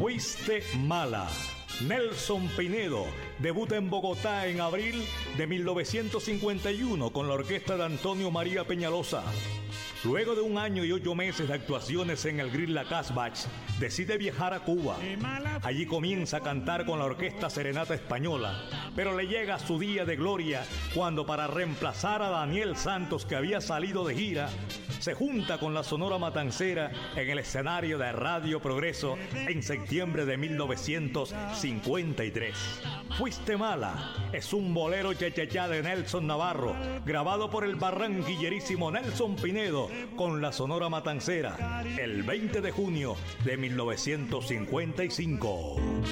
Fuiste mala. Nelson Pinedo debuta en Bogotá en abril de 1951 con la orquesta de Antonio María Peñalosa. Luego de 1 año y 8 meses de actuaciones en el Grill La Casbah, decide viajar a Cuba. Allí comienza a cantar con la orquesta Serenata Española, pero le llega su día de gloria cuando, para reemplazar a Daniel Santos, que había salido de gira, se junta con la Sonora Matancera en el escenario de Radio Progreso en septiembre de 1953. Fuiste mala es un bolero chechechá de Nelson Navarro, grabado por el barranquillerísimo Nelson Pinedo con la Sonora Matancera el 20 de junio de 1955.